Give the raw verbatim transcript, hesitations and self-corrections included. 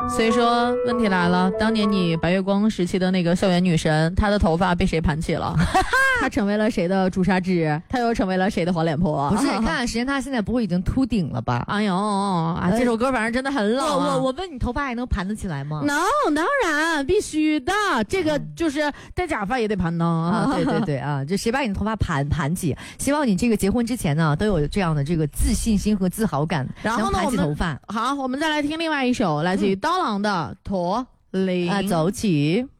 所以说问题来了，当年你白月光时期的那个校园女神，她的头发被谁盘起了？她成为了谁的朱砂痣？她又成为了谁的黄脸婆？ 不是，看看时间，她现在不会已经秃顶了吧？ 哎呦啊，这首歌反正真的很老啊！我我问你，头发还能盘得起来吗？ 能，当然必须的，这个就是戴假发也得盘呢啊！对对对啊，就谁把你的头发盘盘起？希望你这个结婚之前呢，都有这样的这个自信心和自豪感， 然后呢， 盘起头发。 好，我们再来听另外一首来自于刀郎的《驼铃》 啊，走起。